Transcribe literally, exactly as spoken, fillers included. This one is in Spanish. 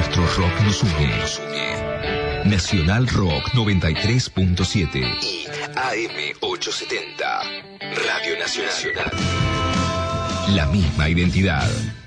nuestro rock nos une. Nacional Rock noventa y tres punto siete y A M ochocientos setenta. Radio Nacional. La misma identidad.